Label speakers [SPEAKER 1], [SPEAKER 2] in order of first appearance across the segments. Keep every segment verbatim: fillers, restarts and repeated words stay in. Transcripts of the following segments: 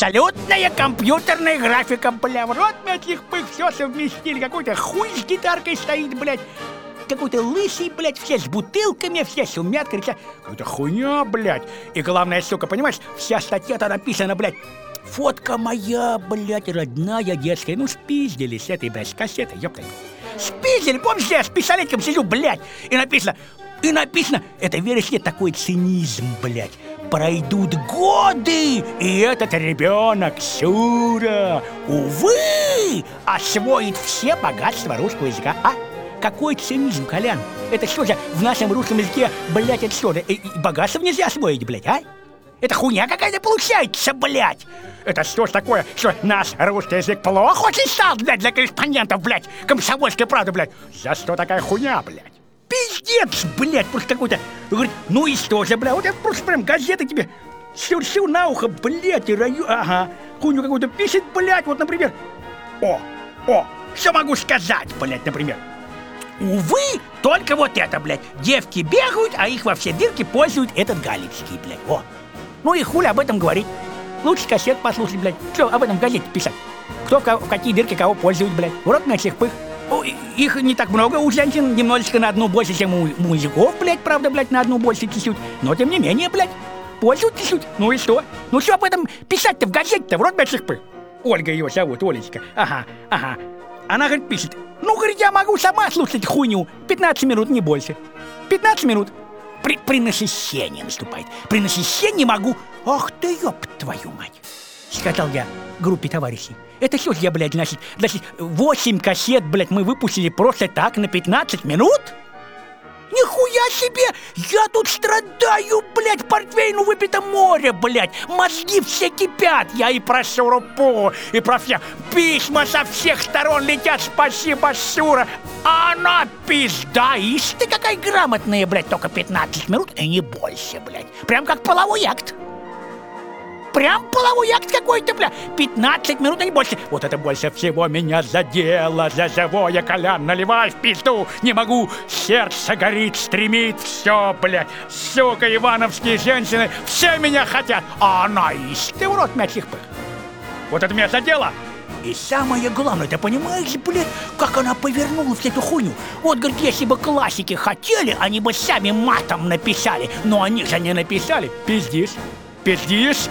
[SPEAKER 1] Абсолютная компьютерная графика, бля. В рот этих пых все совместили. Какой-то хуй с гитаркой стоит, блядь. Какой-то лысый, блядь, все с бутылками, все шумят, кричат. Какая-то хуйня, блядь. И главное, сука, понимаешь, вся статья-то написана, блядь. Фотка моя, блядь, родная, детская. Ну, спиздили с этой, блядь, с кассетой, ёпта. Спиздили, помнишь, я с пистолетиком сижу, блядь. И написано, и написано, это, веришь ли, такой цинизм, блядь. Пройдут годы, и этот ребенок, Шура, увы, освоит все богатства русского языка, а? Какой цинизм, Колян? Это что же в нашем русском языке, блядь, это что же, и, и богатство нельзя освоить, блядь, а? Это хуйня какая-то получается, блядь! Это что ж такое, что наш русский язык плохо очень стал, блядь, для корреспондентов, блядь, комсомольской правды, блядь? За что такая хуйня, блядь? Пиздец, блядь, просто какой-то... Говорит, ну и что же, блядь, вот я просто прям газеты тебе сюрсю на ухо, блядь, и раю... Ага, хуйню какую-то пишет, блядь, вот, например... О, о, что могу сказать, блядь, например? Увы, только вот это, блядь, девки бегают, а их во все дырки пользуют этот галицкий, блядь, о. Ну и хули об этом говорить. Лучше кассет послушать, блядь. Что об этом в газете писать? Кто в, в какие дырки кого пользует, блядь. Урок на всех пых. О, их не так много у женщин, немножечко на одну больше, чем у мужиков, блядь, правда, блядь, на одну больше чуть-чуть. Но тем не менее, блядь, пользуют чуть-чуть. Ну и что? Ну что об этом писать-то в газете-то, в рот на всех пых? Ольга ее зовут, Олечка. Ага, ага. Она, говорит, пишет. Ну, говорит, я могу сама слушать хуйню. пятнадцать минут, не больше. пятнадцать минут. При, при насыщении наступает. При насыщении могу... Ах ты, ёб твою мать! Сказал я группе товарищей. Это что ж я, блядь, значит, значит, восемь кассет, блядь, мы выпустили просто так на пятнадцать минут? Нихуя себе! Я тут страдаю, блядь, портвейну выпито море, блядь! Мозги все кипят! Я и про Шурупу, и про всех. Письма со всех сторон летят, спасибо, Шура! А она пизда! Ишь ты какая грамотная, блядь, только пятнадцать минут и не больше, блядь! Прям как половой акт! Прям половой акт какой-то, бля! пятнадцать минут и не больше. Вот это больше всего меня задело. За живое, Колян, наливай в пизду. Не могу, сердце горит, стремит. Все, бля. Сука, ивановские женщины, все меня хотят. А она, ишь ты, урод, мячих пых. Вот это меня задело. И самое главное, ты понимаешь, блядь, как она повернула всю эту хуйню? Вот, говорит, если бы классики хотели, они бы сами матом написали. Но они же не написали. Пиздишь? Пиздишь?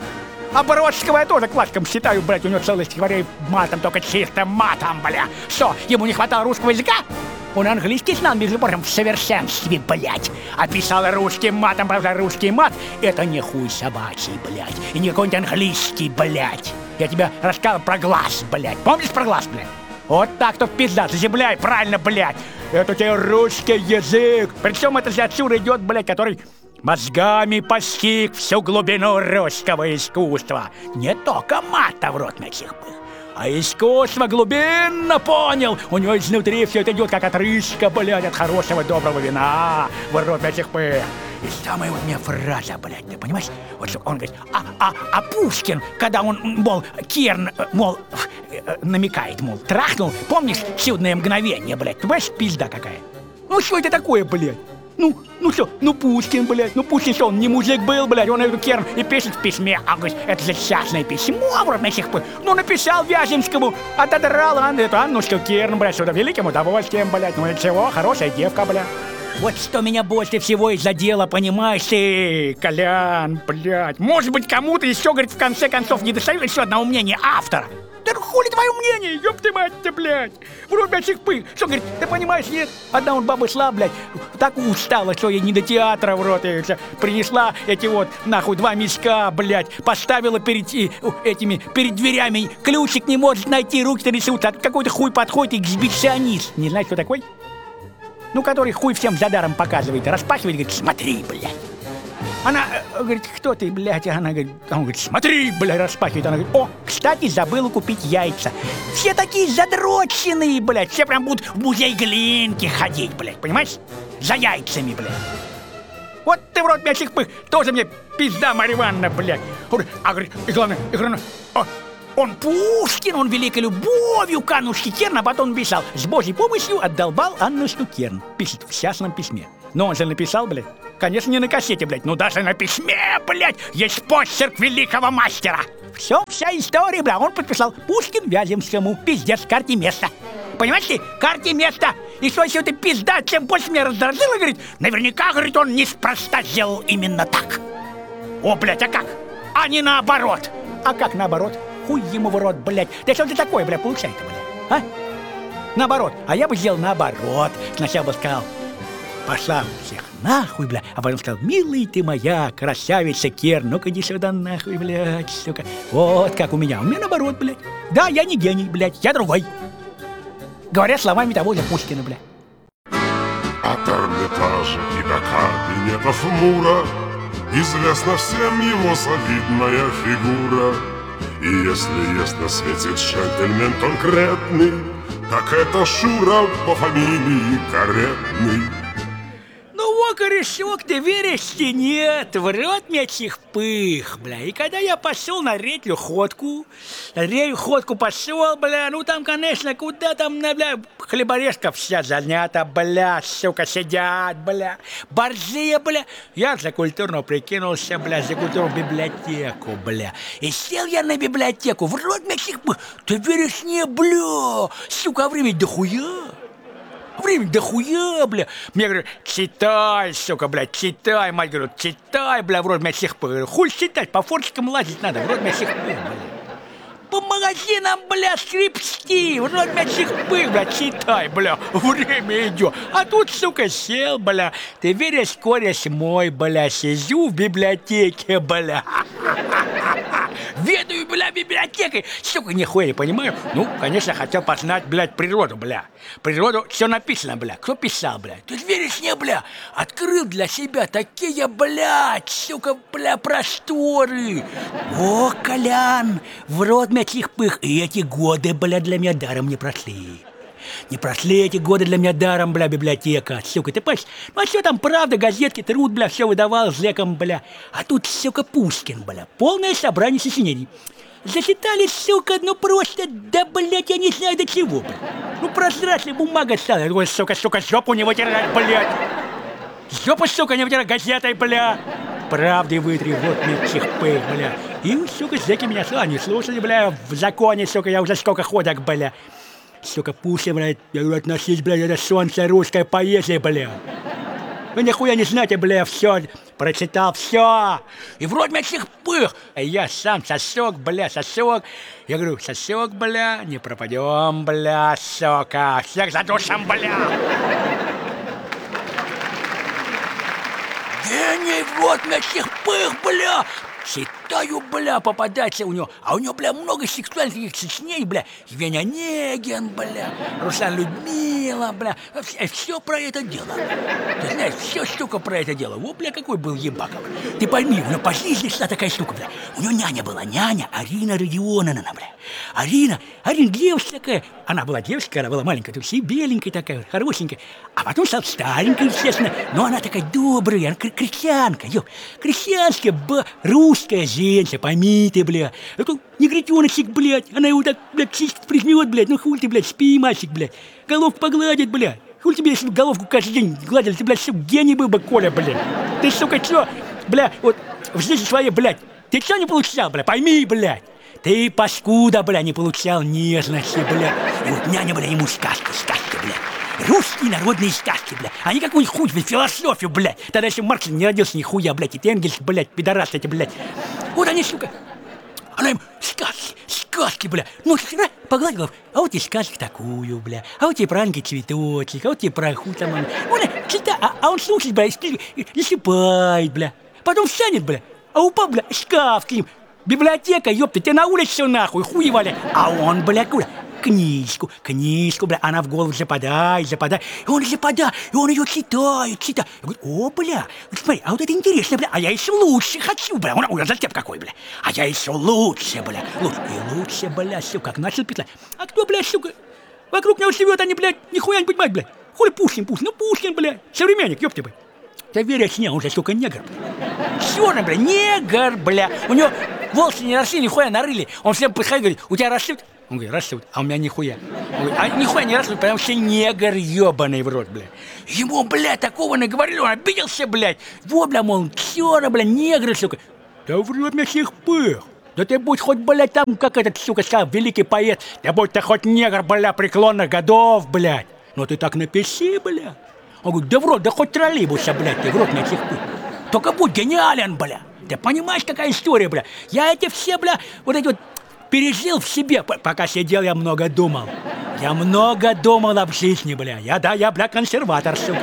[SPEAKER 1] А Бродского я тоже классиком считаю, блядь, у него целое стихотворение матом, только чистым матом, бля. Что, ему не хватало русского языка? Он английский знал, между прочим, в совершенстве, блядь. А писал русским матом, правда, русский мат — это не хуй собачий, блядь. И не какой-нибудь английский, блядь. Я тебе рассказал про глаз, блядь. Помнишь про глаз, блядь? Вот так то пизда, заземляй, правильно, блядь. Это тебе русский язык. Причем это же отсюда идет, блядь, который... мозгами постиг всю глубину русского искусства. Не только мата в рот мячих пых, а искусство глубинно понял. У него изнутри все это идет, как отрыжка, блядь, от хорошего доброго вина в рот мячих пых. И самая вот у меня фраза, блядь, ты понимаешь? Вот что он говорит, а, а, а Пушкин, когда он, мол, Керн, мол, намекает, мол, трахнул, помнишь чудное мгновение, блядь? Ты понимаешь, пизда какая? Ну что это такое, блядь? Ну, ну что, ну Пушкин, блядь, ну Пушкин что, он не мужик был, блядь, он эту Керн и пишет в письме, а говорит, это же частное письмо, вроде на сих пор. Ну написал Вяземскому, отодрал Анну, эту Аннушку Керн, блядь, что-то великим удовольствием, блядь, ну ничего, хорошая девка, блядь. Вот что меня больше всего и задело, понимаешь ты, Колян, блядь. Может быть, кому-то еще, говорит, в конце концов не достает еще одного мнения автора. Да хули твое мнение, ёб ты мать-то, блядь! Вроде мячик пых. Что, говорит, ты понимаешь, нет? Одна он баба шла, блядь, так устала, что ей не до театра, в рот, и, принесла эти вот, нахуй, два мешка, блядь, поставила перед и, этими, перед дверями, ключик не может найти, руки-то несутся, а какой-то хуй подходит, эксбиционист. Не знаешь, кто такой? Ну, который хуй всем за даром показывает, распахивает, говорит, смотри, блядь. Она э, говорит, кто ты, блядь? Она говорит, он говорит, смотри, блядь, распахивает. Она говорит, о, кстати, забыла купить яйца. Все такие задроченные, блядь. Все прям будут в музей Глинки ходить, блядь, понимаешь? За яйцами, блядь. Вот ты в рот мячик пых, тоже мне пизда, Марья Ивановна, блядь. А говорит, и главное, и главное, о, он Пушкин, он великой любовью к Аннушке Керн, а потом писал, с Божьей помощью отдолбал Аннушку Керн. Пишет в частном письме. Но он же написал, блядь, конечно, не на кассете, блядь, но даже на письме, блядь, есть почерк великого мастера. Все, вся история, бля, он подписал Пушкин Вяземскому, пиздец, карте места. Понимаешь ты, карте места. И что, если ты пизда, чем больше меня раздражило, говорит, наверняка, говорит, он неспроста сделал именно так. О, блядь, а как? А не наоборот. А как наоборот? Хуй ему в рот, блядь. Да что ты такое, блядь, получается, блядь, а? Наоборот. А я бы сделал наоборот. Сначала бы сказал, пошла всех нахуй, бля. А потом сказал, милый ты моя, красавица Кер, ну-ка иди сюда нахуй, блядь, сука. Вот как у меня. У меня наоборот, блядь. Да, я не гений, блядь, я другой. Говорят словами того же Пушкина, блядь.
[SPEAKER 2] От Эрмитажа и до кабинетов Мура известна всем его солидная фигура. И если есть на свете джентльмен конкретный, так это Шура по фамилии Каретный.
[SPEAKER 1] Ну, во, корешок, ты веришь, ты нет, в рот мячих пых, бля. И когда я пошел на ретью ходку, на ретью ходку пошел, бля, ну там, конечно, куда там, бля, хлеборезка вся занята, бля, сука, сидят, бля, борзые, бля. Я за культурно прикинулся, бля, за культурную библиотеку, бля. И сел я на библиотеку, в рот мячих пых, ты веришь, не, бля, сука, время дохуя. Время дохуя, бля. Мне говорят, читай, сука, блядь, читай. Мать говорит, читай, бля, в рот меня всех пых. Хуй читать, по фортикам лазить надо, в рот меня всех пых, бля. По магазинам, бля, скрипсти, в рот меня всех пых, бля, читай, бля. Время идет. А тут, сука, сел, бля. Ты веришь, кореш мой, бля, сижу в библиотеке, бля. Ведаю, бля, библиотекой. Сука, нихуя не понимаю. Ну, конечно, хотел познать, блядь, природу, бля. Природу, все написано, бля. Кто писал, бля? Ты веришь, не, бля? Открыл для себя такие, блядь, сука, бля, просторы. О, Колян, в рот мячих пых. И эти годы, бля, для меня даром не прошли. Не прошли эти годы для меня даром, бля, библиотека, сука, ты понимаешь? Ну а что там, правда, газетки, труд, бля, все выдавал зэкам, бля. А тут, сука, Пушкин, бля, полное собрание сочинений. Зачитали, сука, ну просто, да, блядь, я не знаю до чего, бля. Ну прозрачная бумага стала, я думаю, сука, сука, жопу не вытирать, блядь. Жопу, сука, не вытирать газетой, бля. Правды вытри, вот мячих пых, бля. И, сука, зэки меня слушали, не слушали, бля, в законе, сука, я уже сколько ходок, бля. Сука, Пушкин, блядь, я говорю, относись, блядь, это солнце русской поэзии, бля. Вы нихуя не знаете, бля, все, прочитал все. И вроде мячих пых. А я сам сосок, бля, сосок. Я говорю, сосок, бля, не пропадем, бля, сука. Всех задушим, бля. Гений, вот мячих пых, бля. Читаю, бля, попадается у него. А у него, бля, много сексуальных сочинений, бля. Евгений Онегин, бля, Руслан Людмила, бля. Все, все про это дело. Ты знаешь, все штука про это дело. Во, бля, какой был ебака. Ты пойми, у него по жизни шла такая штука, бля. У него няня была, няня Арина Родионовна, бля. Арина, Арина девушка такая. Она была девушка, она была маленькая, то есть беленькая такая, хорошенькая. А потом стала старенькая, естественно. Но она такая добрая, она крестьянка, ёп. Крестьянская, ба, русская женщина, пойми ты, бля. Это негритеночек, блядь. Она его так, блядь, чисто прижмет, блядь. Ну хуй ты, блядь, спи, мальчик, блядь. Головку погладит, блядь. Хуй тебе, если бы головку каждый день гладили, ты, блядь, сука, гений был бы, Коля, блядь. Ты, сука, чё, бля, вот в жизни своей, блядь, ты чё не получал, бля, пойми, блядь. Ты, паскуда, бля, не получал нежности, бля. И вот няня, бля, ему сказки, сказки, бля. Русские народные сказки, бля. А не какую-нибудь хуй, блядь, философию, блядь. Тогда еще Маркс не родился, нихуя, блядь. И Энгельс, блядь, пидорас эти, блядь. Вот они, сука. Она им сказки, сказки, бля. Ну, вчера погладила, а вот и сказки такую, бля. А вот и про ангел цветочек, а вот и про хуй там. Он читает, а, а он слушает, бля, и засыпает, бля. Потом встанет, бля, а упал, бля, шкаф к ним. Библиотека, ёпта, тебе на улице все нахуй, хуй валя. А он, бля, куда? Книжку, книжку, бля, она в голову западает, западает. И он западает, и он ее читает, читает. Я говорю, о, бля, смотри, а вот это интересно, бля, а я еще лучше хочу, бля. Он, ой, а затеп какой, бля. А я еще лучше, бля. Лучше, и лучше, бля, все, как начал петлять. А кто, бля, сука, вокруг него живет, они, блядь, нихуя не понимают, бля. Хули Пушкин, Пушкин, ну Пушкин, бля, современник, ёпта, бля. Ты веришь, не, он же, сука, негр, бля. Черный, бля, негр, бля. У него волосы не росли, нихуя нарыли. Он всем приходит, говорит, у тебя растет... Он говорит, растут, а у меня нихуя. Он говорит, а нихуя не растут, потому что негр ебаный в рот, блядь. Ему, блядь, такого наговорили, он обиделся, блядь. Во, бля, мол, чёра, бля, негры, сука. Да в рот мне всех пых. Да ты будь хоть, блядь, там, как этот, сука, сказал, великий поэт. Да будь ты хоть негр, бля, преклонных годов, блядь. Но ты так напиши, бля. Он говорит, да в рот, да хоть троллейбуса, блядь, ты в рот мне всех пых. Только будь гениален, бля. Ты понимаешь, какая история, бля? Я эти все, бля, вот эти вот пережил в себе. Пока сидел, я много думал. Я много думал об жизни, бля. Я, да, я, бля, консерватор, сука.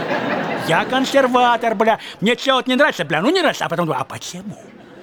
[SPEAKER 1] Я консерватор, бля. Мне чего-то не нравится, бля, ну не нравится. А потом думаю, а почему?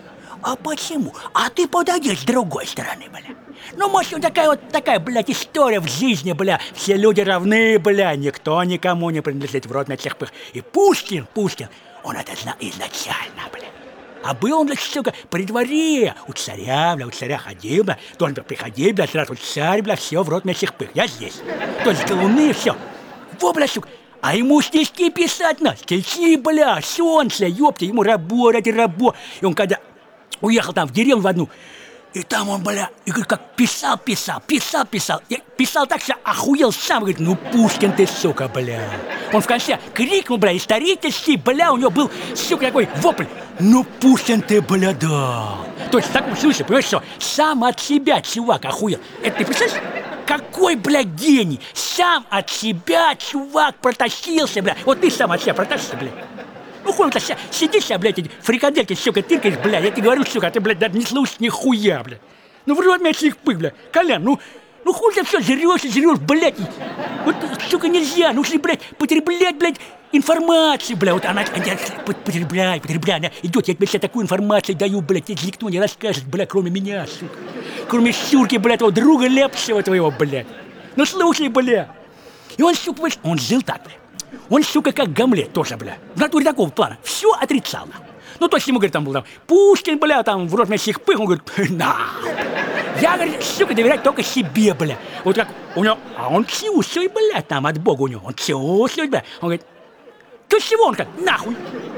[SPEAKER 1] А почему? А ты подойдешь с другой стороны, бля. Ну, может, вот такая вот такая, блядь, история в жизни, бля. Все люди равны, бля. Никто никому не принадлежит в рот на всех пых. И Пушкин, Пушкин, он это знал изначально, бля. А был он, блядь, сука, при дворе. У царя, бля, у царя ходил, бля. Должен был приходить, бля, сразу царь, бля, все, в рот мне всех пых. Я здесь. То есть колуны, все. Во, бля, сука. А ему стишки писать надо. Стихи, бля, солнце, ёпта, ему работать, работать. И он когда уехал там в деревню в одну, и там он, бля, и говорит, как писал, писал, писал, писал. И писал так, что охуел сам. Говорит, ну, Пушкин ты, сука, бля. Он в конце крикнул, бля, исторический, бля, у него был, сука, такой вопль. Ну, Пушкин ты, бля, да. То есть в таком смысле, понимаешь, что сам от себя чувак охуел. Это ты представляешь? Какой, бля, гений. Сам от себя чувак протащился, бля. Вот ты сам от себя протащился, бля. Ну, хуй ты сидишь, блядь, эти фрикадельки, сука, тыркаешь, бля. Я тебе говорю, сука, а ты, блядь, даже не слушаешь нихуя, бля. Ну, в рот меня всех пых, бля. Колян, ну, ну хуй ты все жрешь и жрешь, блядь. Вот, сука, нельзя, нужно, блядь, потреблять, блядь, информацию, бля. Вот она, она потребляй, потребляй, она идет, я тебе сейчас такую информацию даю, блядь, тебе никто не расскажет, бля, кроме меня, сука. Кроме Шурки, бля, твоего друга Лепсева твоего, блядь. Ну, слушай, бля. И он, сука, он жил так, бля. Он, сука, как Гамлет тоже, бля. В натуре такого плана. Все отрицал. Ну, то есть ему, говорит, там был там Пушкин, бля, там в рот мне всех пых. Он говорит, на. Я, говорит, сука, доверять только себе, бля. Вот как у него, а он чувствует, бля, там от Бога у него. Он чувствует, бля. Он говорит, ты чего? Он как, нахуй.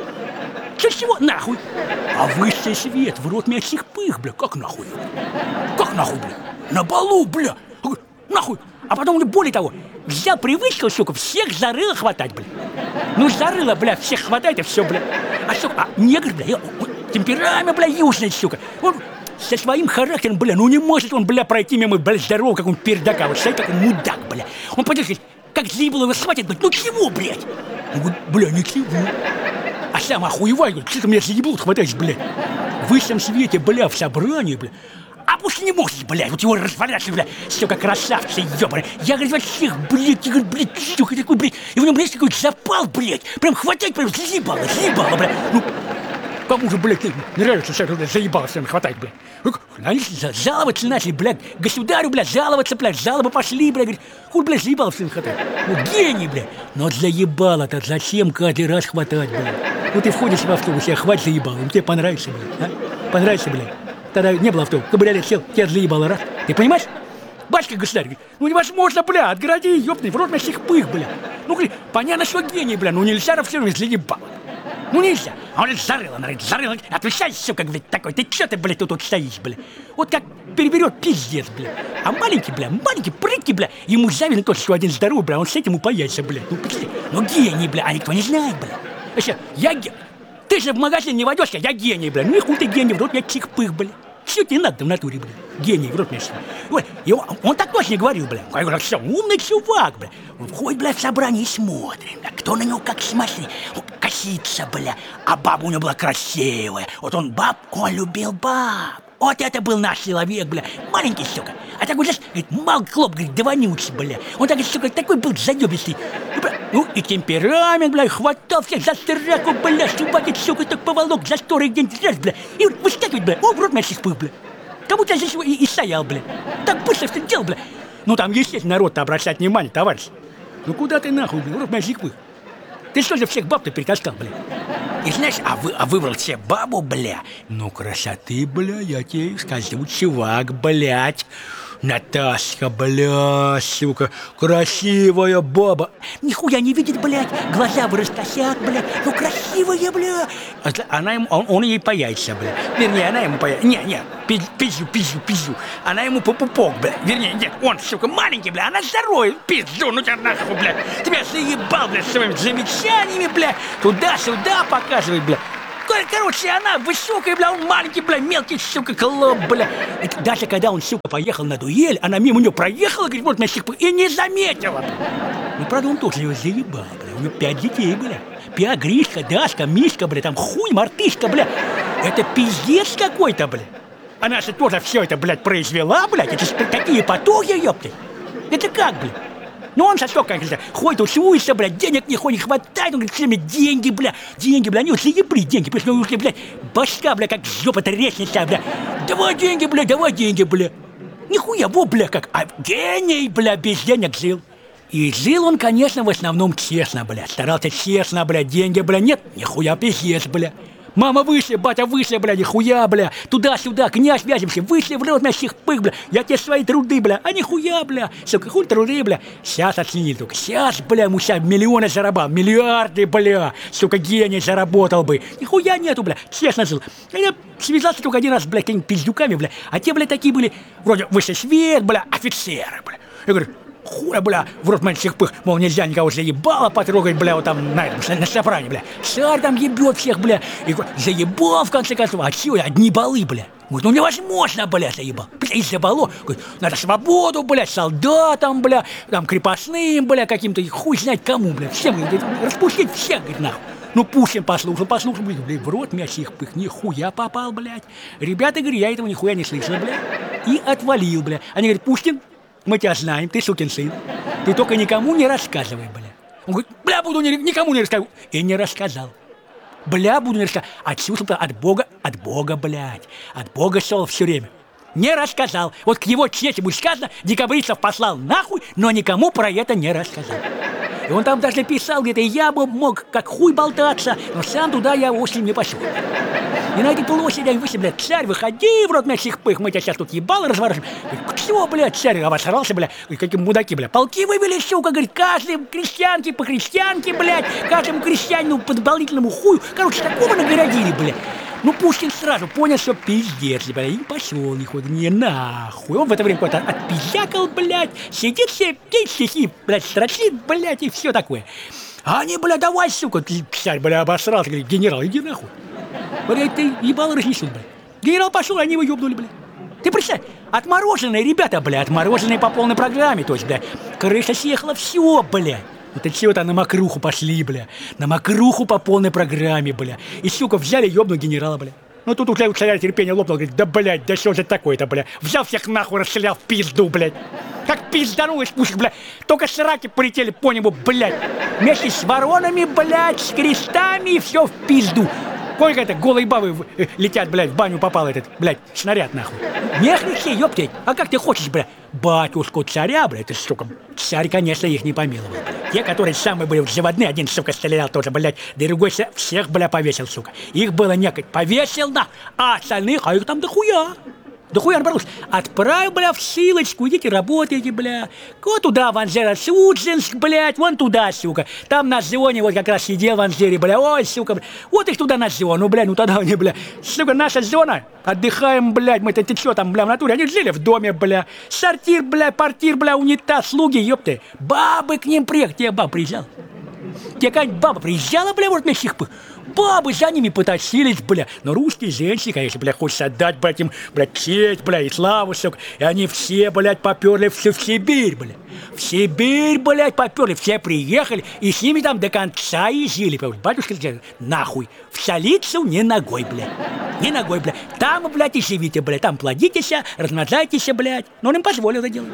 [SPEAKER 1] Ты чего? Нахуй. А высший свет в рот мне всех пых, бля. Как нахуй? Как нахуй, бля? На балу, бля. Он говорит, нахуй. А потом, более того, взял привычку, сука, всех за рыло хватать, бля. Ну, за рыло, бля, всех хватает и все, бля. А, сука, а негр, бля, он, темперамент, бля, южный, сука. Он со своим характером, бля, ну не может он, бля, пройти мимо, бля, здорового, как он пердака. Вот стоит, как он мудак, бля. Он пойдет, как заебало его схватит, бля, ну чего, блядь? Он говорит, бля, ничего. А сам охуевай, говорит, что ты меня заебло хватаешь, бля. В высшем свете, бля, в собрании, бля. А пусть не можешь, блядь, вот его разворачивать, блядь, сука, красавцы, ёбаный. Я, говорит, вообще, блядь, я, говорит, блядь, сука, такой, блядь, и в нем, блядь, такой запал, блядь, прям хватать, прям заебало, заебало, блядь. Ну, кому же, блядь, нравится, что блядь, заебало всем хватать, блядь. Ну, они жаловаться начали, блядь, государю, блядь, жаловаться, блядь, жалобы пошли, блядь, говорит, хуй, блядь, заебало всем хватать. Ну, гений, блядь. Но заебало-то зачем каждый раз хватать, блядь? Ну, ты входишь в автобус, я хватит заебало, ну, тебе понравится, блядь, а? Понравится, блядь. Тогда не было автобуса, кабриолет сел, тебя заебало, раз. Ты понимаешь? Батька государь говорит, ну невозможно, бля, отгороди, ёбаный, в рот на всех пых, бля. Ну, говорит, понятно, что гений, бля, ну нельзя на все время заебало. Ну нельзя. А он говорит, зарыло, она говорит, зарыло. Отвечай, сука, говорит, такой, ты чё ты, блядь, тут вот стоишь, бля? Вот как переберет пиздец, бля. А маленький, бля, маленький, прыткий, бля, ему завидно тот, что один здоровый, бля, он с этим упаяется, бля. Ну, представь, ну гений, бля, а никто не знает, бля. Вообще, я гений. Ты же в магазин не войдешь, я гений, бля. Ну, хуй ты гений, в рот мне чих-пых, бля. Все тебе надо в натуре, бля. Гений, в рот мне все. И он, он так точно говорил, бля. Я говорю, все, умный чувак, бля. Он входит, бля, в собрание и смотрит, бля. Кто на него как смотрит. Он косится, бля. А баба у него была красивая. Вот он баб, он любил баб. Вот это был наш человек, бля. Маленький, сука. А такой, знаешь, говорит, мал клоп, говорит, да вонючий, бля. Он такой, сука, такой был заебистый. Ну и темперамент, бля, хватал всех за страку, бля, чувак, сука, так поволок за сторы где-нибудь раз, бля. И вот выскакивает, бля, о, в рот мясих пых, бля. Как будто здесь и, и стоял, бля. Так быстро что делал, бля. Ну там, естественно, народ-то обращать внимание, товарищ. Ну куда ты нахуй, бля, в рот мясих пых. Ты что же всех баб-то перетаскал, бля? И знаешь, а, вы, а выбрал себе бабу, бля. Ну, красоты, бля, я тебе скажу, чувак, блядь. Наташка, бля, сука, красивая баба. Нихуя не видит, блядь, глаза вырастосят, блядь. Ну красивая, бля. Она ему, он, он ей по яйца, бля. Вернее, она ему по яйца. Не, не, пизжу, пизжу, пизжу. Она ему по пупок, бля. Вернее, нет, он, сука, маленький, бля, она здоровая. Пизду, ну тебя нахуй, бля. Тебя заебал, бля, своими замечаниями, бля. Туда-сюда показывай, бля. Короче, она высокая, бля, он маленький, бля, мелкий, сука, клоп, бля. И даже когда он, сука, поехал на дуэль, она мимо нее проехала, говорит, вот на сих и не заметила, бля. Ну, правда, он тоже ее заебал, бля. У него пять детей, бля. Пять, Гришка, Дашка, Мишка, бля, там хуй, мартышка, бля. Это пиздец какой-то, бля. Она же тоже все это, блядь, произвела, блядь. Это же такие потуги, ёпты. Это как, блядь? Ну он сосок, конечно, ходит, усуется, блядь, денег не ходит, хватает, он говорит, все время деньги, бля, деньги, бля, они заебли деньги, потому что ушли, блядь, башка, бля, как жопа тресница, бля, давай деньги, бля, давай деньги, бля. Нихуя, во, бля, как, а гений, бля, без денег жил. И жил он, конечно, в основном честно, бля, старался честно, бля, деньги, бля, нет, нихуя, пиздец, бля. Мама вышли, батя вышли, бля, нихуя, бля, туда-сюда, князь вязимся, вышли в рот на сих пых, бля, я тебе свои труды, бля, а нихуя, бля, сука, хуй труды, бля, сейчас оценили только, сейчас, бля, ему сейчас миллионы заработал, миллиарды, бля, сука, гений заработал бы, нихуя нету, бля, честно жил, я связался только один раз, бля, какими-то пиздюками, бля, а те, бля, такие были, вроде высший свет, бля, офицеры, бля, я говорю, хуя, бля, в рот мальчик пых, мол, нельзя никого заебало потрогать, бля, вот там, на, на, на собрании, бля. Царь там ебет всех, бля, и заебал, в конце концов, а чё, одни балы, бля. Говорит, ну невозможно, бля, заебал. Бля, из-за бало, говорит, надо свободу, бля, солдатам, бля, там, крепостным, бля, каким-то, хуй знать кому, бля, всем, говорит, распустить всех, говорит, нахуй. Ну, Пушкин послушал, послушал, блядь, блядь, в рот мясих пых, нихуя попал, блядь. Ребята, говорят, я этого нихуя не слышал, бля, и отвалил, бля. Они говорят, Пушкин, мы тебя знаем, ты сукин сын. Ты только никому не рассказывай, бля. Он говорит, бля, буду не, никому не рассказывать. И не рассказал. Бля, буду не рассказывать. Отчувствовал от Бога, от Бога, блядь. От Бога шел все время. Не рассказал. Вот к его чести будет сказано, декабристов послал нахуй, но никому про это не рассказал. И он там даже писал, где-то я бы мог как хуй болтаться, но сам туда я очень не пошел. И на этой площади они вышли, блядь, царь, выходи в рот мясих пых, мы тебя сейчас тут ебало разворачиваем. Говорит, чего, блядь, царь обосрался, блядь, какие мудаки, блядь, полки вывели, сука, говорит, каждый крестьянке по крестьянке, блядь, каждому крестьянину по дополнительному хую, короче, такого нагородили, блядь. Ну, Пушкин сразу понял, что пиздец, блядь, и пошел, нихуя, не нахуй. Он в это время куда-то отпиздякал, блядь, сидит себе, стихи, блядь, строчит, блядь, и все такое. А они, блядь, давай, сука, царь, блядь, обосрался, говорит, генерал, иди нахуй. Блядь, ты ебало разнесут, блядь. Генерал пошел, они его ебнули, блядь. Ты представь, отмороженные ребята, блядь, отмороженные по полной программе, то есть, блядь, крыша съехала, все, блядь. Вот эти вот на мокруху пошли, бля. На мокруху по полной программе, бля. И, сука, взяли ёбну генерала, бля. Ну тут у царя терпение лопнуло, говорит, да, блядь, да что же такое-то, бля. Взял всех нахуй, расстрелял в пизду, блядь. Как пизданулась пушек, бля. Только сраки полетели по небу, блядь. Вместе с воронами, блядь, с крестами, и все в пизду. Помни, как это голые бабы летят, блядь, в баню попал этот, блядь, снаряд, нахуй. Нехрен себе, ёптать. А как ты хочешь, блядь, батюшку царя, блядь, ты, сука, царь, конечно, их не помиловал, блядь. Те, которые самые были заводные, один, сука, стрелял тоже, блядь, другой всех, бля, повесил, сука. Их было некогда, повесил, на, а остальных, а их там дохуя. Дохуя набралось. Отправь, бля, в ссылочку, идите работайте, бля. Вот туда, в Анжеро-Судженск, блядь, вон туда, сука. Там на зоне вот как раз сидел в Анжере, бля, ой, сука, бля. Вот их туда на зону, бля, ну тогда они, бля. Сука, наша зона, отдыхаем, блядь, мы-то, ты что там, бля, в натуре, они жили в доме, бля. Сортир, бля, портир, бля, унитаз, слуги, ёпты. Бабы к ним приехали, тебе баба приезжала. Тебе какая-нибудь баба приезжала, бля, вот на сих пых. Бабы за ними потащились, бля. Но русские женщины, конечно, бля, хочется отдать, блядь, им, блядь, честь, бля, и славу, сука. И они все, блядь, поперли все в Сибирь, бля. В Сибирь, блядь, поперли, все приехали, и с ними там до конца и жили. Батюшка сказал, нахуй, в столицу не ногой, блядь. Не ногой, блядь. Там, блядь, и живите, блядь, там плодитесь, размножайтесь, блядь. Но он им позволил это делать.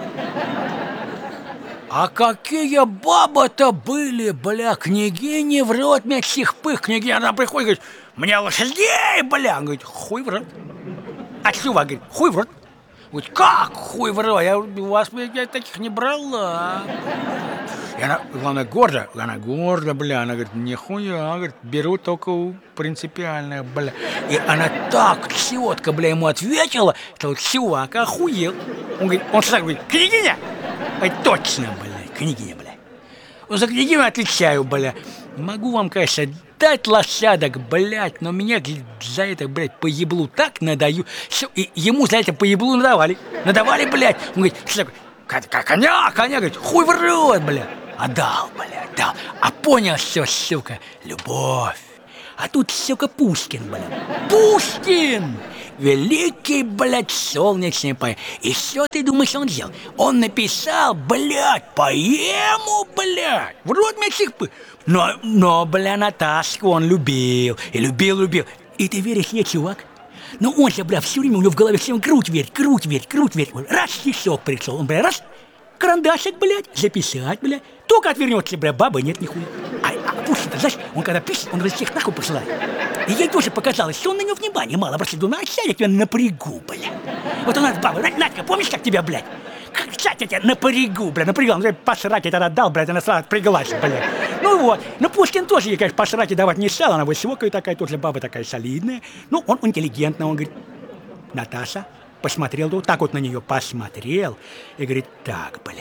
[SPEAKER 1] А какие бабы-то были, бля, княгини в рот мясих пых, княгиня, она приходит, говорит, мне лошадей, бля, он говорит, хуй в рот. А чува, говорит, хуй в рот. Говорит, как хуй в рот, я у вас, я таких не брала. И она, главное, гордо, она гордо, бля, она говорит, нихуя, говорит, беру только у принципиальных, бля. И она так четко, бля, ему ответила, что чувак охуел. Он говорит, он сразу говорит, княгиня? Ай, точно, бля, княгиня, бля. Он за княгиню отвечаю, бля. Могу вам, конечно, дать лошадок, блядь, но меня за это, блядь, по еблу так надаю. Все, и ему за это по еблу надавали. Надавали, блядь. Он говорит, что такое? Коня, коня, говорит, хуй в рот, бля. Отдал, блядь, дал. А понял все, сука, любовь. А тут, сука, Пушкин, блядь. Пушкин! Великий, блядь, солнечный поэт. И что ты думаешь, он сделал? Он написал, блядь, поэму, блядь. В рот мне чихпы. Но, но, бля, Наташку он любил. И любил, любил. И ты веришь ей, чувак? Ну он же, бля, все время у него в голове все круть верть, круть верть, круть верть. Раз стишок пришел, он, бля, раз, карандашик, блядь, записать, бля. Только отвернется, бля, бабы нет нихуя. А, а Пушкин, знаешь, он когда пишет, он всех нахуй посылает. И ей тоже показалось, что он на него внимания мало обращает. Ну, сейчас я тебя напрягу, бля. Вот у нас баба, Надька, помнишь, как тебя, блядь? Сейчас я тебя напрягу, бля, напрягал. Ну, посрать я тогда дал, блядь, она сразу отпряглась, блядь. Ну вот, ну Пушкин тоже ей, конечно, посрать и давать не стал. Она высокая такая, тоже баба такая солидная. Ну, он интеллигентный, он говорит, Наташа, посмотрел, вот так вот на нее посмотрел. И говорит, так, бля,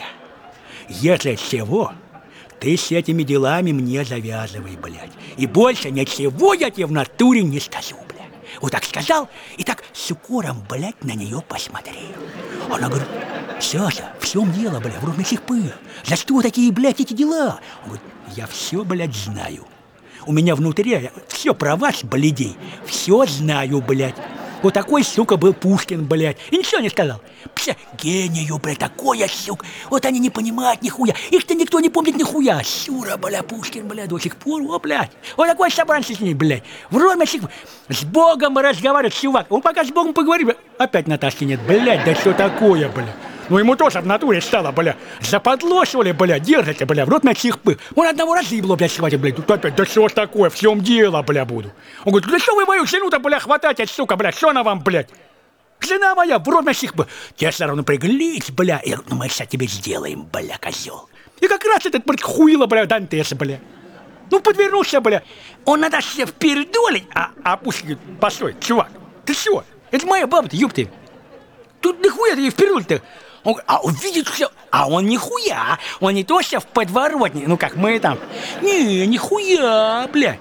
[SPEAKER 1] если всего... Ты с этими делами мне завязывай, блядь. И больше ничего я тебе в натуре не скажу, блядь. Вот так сказал, и так с укором, блядь, на нее посмотрел. Она говорит, Саша, в чем дело, блядь, в родных пых? За что такие, блядь, эти дела? Он говорит, я все, блядь, знаю. У меня внутри все про вас, блядей, все знаю, блядь. Вот такой, сука, был Пушкин, блядь. И ничего не сказал. Пся, гению, блядь, такой, сука. Вот они не понимают нихуя. Их-то никто не помнит нихуя. Сюра, бля, Пушкин, блядь, до сих пор, о, блядь. Вот такой собрался с ней, блядь. Вроде с Богом разговаривает, чувак. Он пока с Богом поговорил, опять Наташки нет, блядь, да что такое, блядь. Ну ему тоже в натуре стало, бля. Западло, что ли, бля, держите, бля, в рот на чихпы. Он одного разыбло, блядь, схватит, блядь. Тут опять, да что ж такое, в чем дело, бля, буду. Он говорит, да что вы мою жену-то, бля, хватаете, сука, бля, что она вам, блядь? Жена моя, в рот на чихпы. Тебя все равно приглись, бля. Я говорю, ну мы сейчас тебе сделаем, бля, козел. И как раз этот, блядь, хуило, бля, Дантес, бля. Ну, подвернулся, бля. Он надо себе впередолить, а, а пусть говорит, постой, чувак, ты что? Это моя баба-то, ёб ты. Тут нихуя ты ей впередолить-то. Он говорит, а он видит все, а он нихуя, он не то что в подворотне, ну как мы там, не, нихуя, блядь.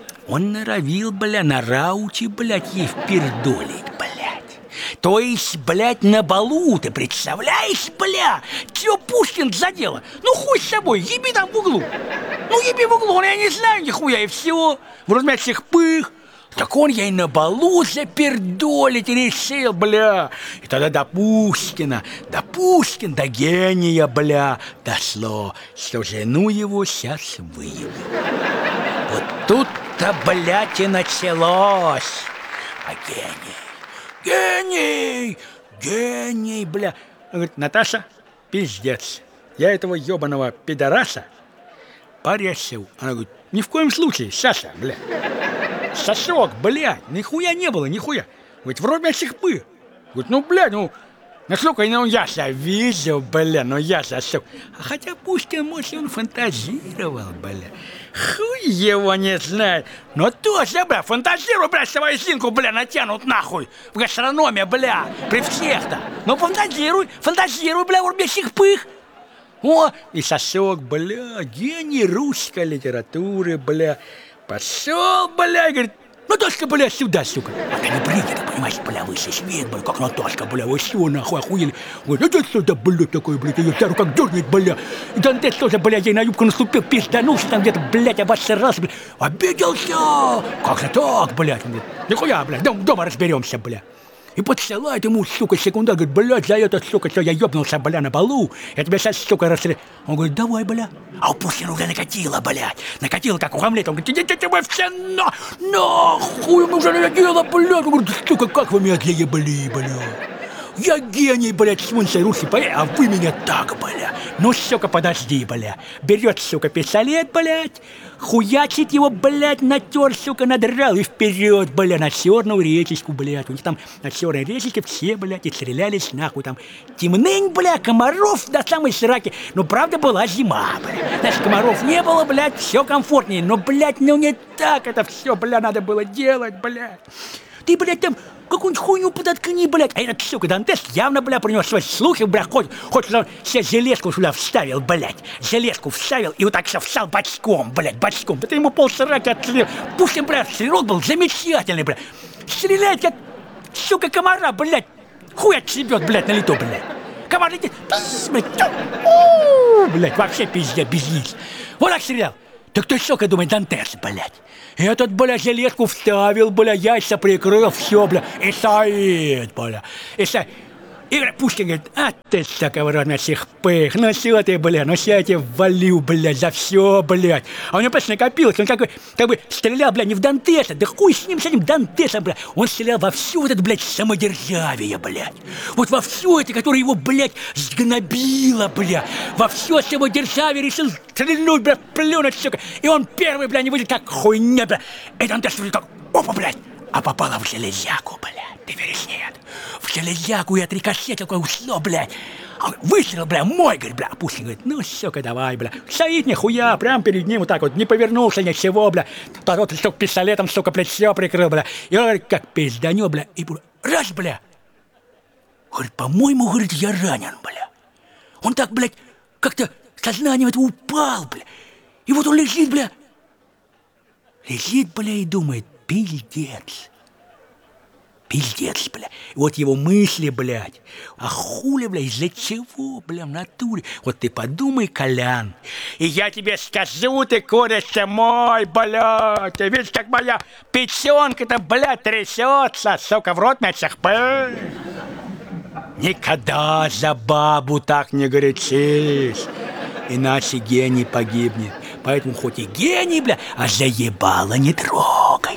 [SPEAKER 1] Он норовил, бля, на рауте, блядь, ей впердолить, блядь. То есть, блядь, на балу, ты представляешь, бля, чё Пушкин задело? Ну хуй с собой, еби там в углу. Ну еби в углу, я не знаю нихуя, и все, в размягших пых. Так он ей на балу запердолить решил, бля. И тогда до Пушкина, до Пушкина, до гения, бля, дошло, что жену его сейчас выебут. Вот тут-то, блядь, и началось. А гений, гений, гений, бля. Он говорит, Наташа, пиздец, я этого ебаного пидораса порешил. Она говорит, ни в коем случае, Саша, бля. Сосок, блядь, нихуя не было, нихуя. Говорит, вроде меня чихпы. Говорит, ну, блядь, ну, насколько, ну, я себя видел, бля, ну, я сосок. А хотя Пушкин, может, он фантазировал, бля. Хуй его не знает. Но тоже, бля, фантазируй, бля, свою синку, бля, натянут нахуй. В гастрономе, бля, при всех-то. Ну, фантазируй, фантазируй, бля, вроде меня чихпых. О, и сосок, бля, гений русской литературы, бля. Пошел, бля, и говорит, Наташка, бля, сюда, сука. А ты не принято, понимаешь, бля, высший свет, бля, как Наташка, бля, вы что, нахуй, охуели? Говорит, иди сюда, бля, такой, блядь, ее стару как дернет, бля. И Дантес тоже, бля, ей на юбку наступил, пизданулся там где-то, блядь, обосрался, бля. Обиделся! Как же так, блядь? Он говорит, нихуя, бля, дом, дома разберемся, бля. И подсылает ему, сука, секунда, говорит, блядь, за это, сука, что я ебнулся, бля, на балу, я тебя сейчас, сука, расстрелю. Он говорит, давай, бля. А у Пушкина уже накатило, блядь, накатило, как у Хамлета. Он говорит, идите тебе все на, нахуй, мы уже накатило, блядь. Он говорит, сука, как вы меня заебали, блядь. Я гений, блядь, свинцей русский поэт, а вы меня так, бля. Ну, сука, подожди, бля. Берет, сука, пистолет, блядь, хуячит его, блядь, натер, сука, надрал и вперед, бля, на черную речечку, блядь. У них там на черной речечке все, блядь, и стрелялись нахуй там. Темнынь, бля, комаров до самой сраки. Ну, правда, была зима, бля. Значит, комаров не было, блядь, все комфортнее. Но, блядь, ну не так это все, бля, надо было делать, блядь. Ты, блядь, там какую-нибудь хуйню подоткни, блядь. А этот, сука, Дантес явно, бля, про него свои слухи, бля, хоть, хоть он себе железку сюда вставил, блядь. Железку вставил и вот так все встал бочком, блядь, бочком. Да ты ему полсраки отстрелил. Пусть он, блядь, стрелок был замечательный, блядь. Стреляет, как, сука, комара, блядь. Хуй отсебет, блядь, на лету, блядь. Комар летит, пиздец, блядь. У-у-у, блядь, вообще пиздец, без яиц. Вот так стрелял. Так ты, сука, думай, Дантес, блядь. Этот, бля, железку вставил, бля, яйца прикрыл, все, бля, и стоит, бля, и стоит. Игорь Пушкин говорит, а ты, сука, в рот на всех пых, ну все ты, бля, ну все я тебе валю, блядь, за все, блядь. А у него просто накопилось, он как бы, как бы стрелял, бля, не в Дантеса, да хуй с ним, с этим Дантесом, бля. Он стрелял во всю вот это, блядь, самодержавие, блядь. Вот во все это, которое его, блядь, сгнобило, бля. Во все самодержавие решил стрельнуть, бля, плюнуть, сука. И он первый, бля, не выйдет, как хуйня, бля. И Дантес так, опа, блядь, а попало в железяку, блядь. Ты веришь, нет? В железяку я отрикошетил, такое ушло, блядь. Выстрел, бля, мой, говорит, бля. Пушкин говорит, ну, сука, давай, бля. Стоит нихуя, прям перед ним вот так вот, не повернулся ничего, бля. Тот, сука, пистолетом, сука, плечо прикрыл, бля. И он говорит, как пизданет, бля. И раз, бля. Говорит, по-моему, говорит, я ранен, бля. Он так, блядь, как-то сознанием это упал, бля. И вот он лежит, бля. Лежит, бля, и думает, пиздец. Пиздец, бля. И вот его мысли, блядь. А хули, бля, из-за чего, бля, в натуре? Вот ты подумай, Колян. И я тебе скажу, ты курица мой, блядь. Ты видишь, как моя печенка-то, блядь, трясется. Сука, в рот мясах. Никогда за бабу так не горячись. Иначе гений погибнет. Поэтому хоть и гений, бля, а заебало не трогай.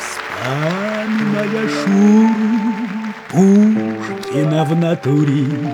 [SPEAKER 1] Вспоминая шум Пушкина в натуре.